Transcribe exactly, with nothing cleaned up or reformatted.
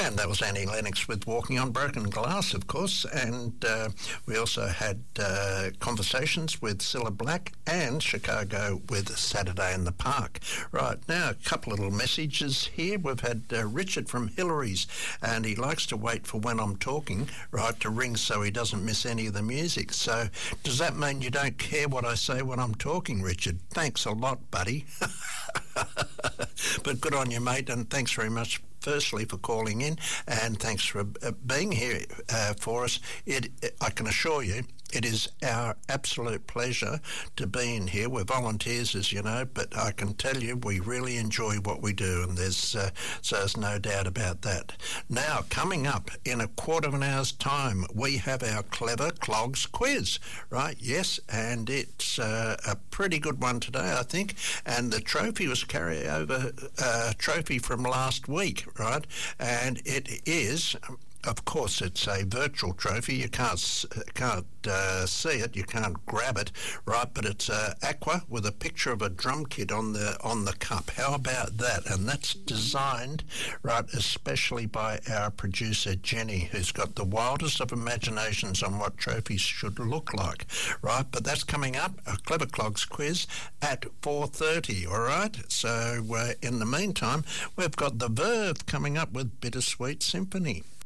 And that was Annie Lennox with Walking on Broken Glass, of course. And uh, we also had uh, conversations with Cilla Black and Chicago with Saturday in the Park. Right, now a couple of little messages here. We've had uh, Richard from Hillary's, and he likes to wait for when I'm talking, right, to ring so he doesn't miss any of the music. So does that mean you don't care what I say when I'm talking, Richard? Thanks a lot, buddy. But good on you, mate, and thanks very much firstly for calling in, and thanks for uh, being here uh, for us. It, it, I can assure you, it is our absolute pleasure to be in here. We're volunteers, as you know, but I can tell you we really enjoy what we do, and there's uh, so there's no doubt about that. Now, coming up in a quarter of an hour's time, we have our Clever Clogs quiz, right? Yes, and it's uh, a pretty good one today, I think, and the trophy was carryover uh, trophy from last week, right? And it is... Of course, it's a virtual trophy. You can't can't uh, see it. You can't grab it, right? But it's uh, aqua with a picture of a drum kit on the on the cup. How about that? And that's designed, right, especially by our producer Jenny, who's got the wildest of imaginations on what trophies should look like, right? But that's coming up, a Clever Clogs quiz at four thirty. All right. So uh, in the meantime, we've got the Verve coming up with Bittersweet Symphony.